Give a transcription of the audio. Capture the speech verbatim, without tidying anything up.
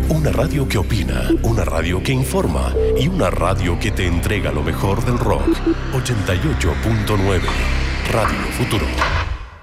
Una radio que opina, una radio que informa y una radio que te entrega lo mejor del rock. ochenta y ocho punto nueve Radio Futuro.